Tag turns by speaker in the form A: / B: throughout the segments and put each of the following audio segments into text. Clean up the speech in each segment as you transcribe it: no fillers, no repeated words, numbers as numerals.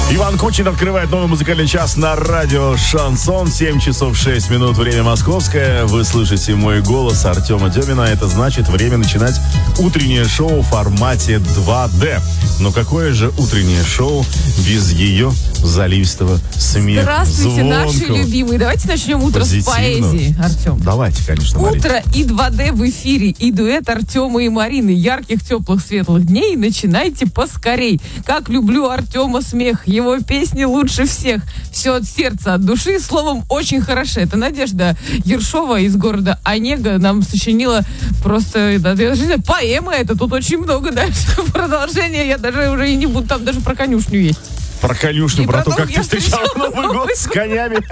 A: Иван Кучин открывает новый музыкальный час на радио «Шансон». 7 часов 6 минут, время московское. Вы слышите мой голос, Артема Демина. Это значит, время начинать утреннее шоу в формате 2D. Но какое же утреннее шоу без ее заливистого смеха?
B: Здравствуйте, наши любимые. Давайте начнем утро с поэзии, Артем.
A: Давайте, конечно, Марина.
B: Утро и 2D в эфире, и дуэт Артема и Марины. Ярких, теплых, светлых дней. Начинайте поскорей. Как люблю Артема смех. Его песни лучше всех. Все от сердца, от души. Словом, очень хорошо. Это Надежда Ершова из города Онега нам сочинила просто, я даже не знаю, поэма это. Тут очень много дальше. Продолжение я даже уже и не буду. Там даже про конюшню есть.
A: Про конюшню, про то, как ты встречал Новый год с конями.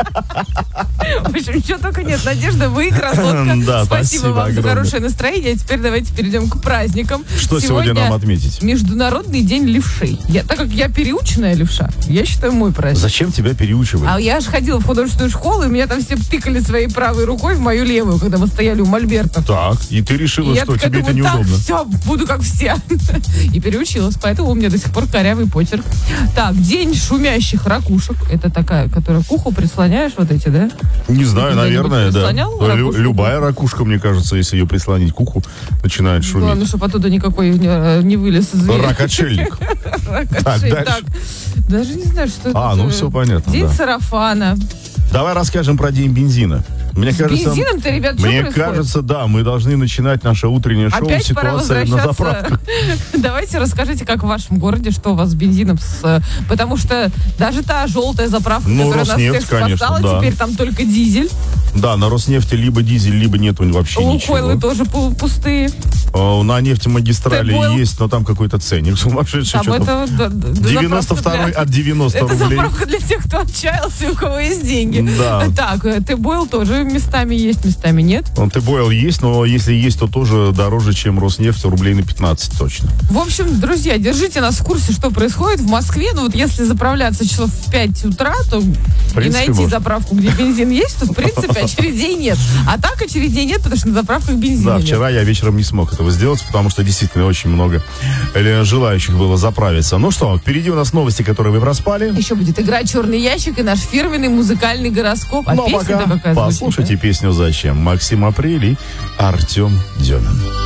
B: В общем, ничего только нет. Надежда, вы красотка.
A: Да,
B: спасибо вам за хорошее настроение. А теперь давайте перейдем к праздникам.
A: Что сегодня нам отметить?
B: Международный день левшей. Так как я переученная левша, я считаю мой праздник.
A: Зачем тебя переучивать?
B: А я же ходила в художественную школу, и меня там все тыкали своей правой рукой в мою левую, когда мы стояли у мольберта.
A: Так, и ты решила, что тебе это неудобно.
B: Так, все, буду как все. И переучилась, поэтому у меня до сих пор корявый почерк. Так, день шумящих ракушек. Это такая, которая к уху прислоняешь, вот эти, да?
A: Не знаю, наверное, да. Любая ракушка, мне кажется, если ее прислонить к уху, начинает шуметь.
B: Главное, чтобы оттуда никакой не вылез зверь.
A: Рак-отшельник.
B: Так, даже не знаю, что это.
A: Ну все понятно.
B: День сарафана.
A: Давай расскажем про день бензина. Мне кажется,
B: бензином-то, ребят, что
A: мне
B: происходит?
A: кажется, да, мы должны начинать наше утреннее шоу
B: Опять
A: «Ситуация на заправках».
B: Давайте расскажите, как в вашем городе, что у вас с бензином. Потому что даже та желтая заправка, которая нас всех спасала,
A: да.
B: Теперь там только дизель.
A: Да, на Роснефти либо дизель, либо нету вообще ничего.
B: Лукойлы тоже пустые.
A: На нефтемагистрали есть, но там какой-то ценник сумасшедший.
B: Там это
A: 92-й от 90 рублей.
B: Это заправка для тех, кто отчаялся, у кого есть деньги.
A: Да.
B: Так, Т-Бойл тоже местами есть, местами нет.
A: Т-Бойл есть, но если есть, то тоже дороже, чем Роснефть, рублей на 15 точно.
B: В общем, друзья, держите нас в курсе, что происходит в Москве. Ну вот если заправляться часов в 5 утра, то и найти заправку, где бензин есть, то в принципе очередей нет. А так очередей нет, потому что на заправках бензина нет.
A: Да, вчера я вечером не смог этого сделать, потому что действительно очень много желающих было заправиться. Ну что, впереди у нас новости, которые вы проспали.
B: Еще будет игра «Черный ящик» и наш фирменный музыкальный гороскоп. А
A: песня-то какая звучит? Послушайте песню «Зачем?» Максим Апрель и Артем Демин.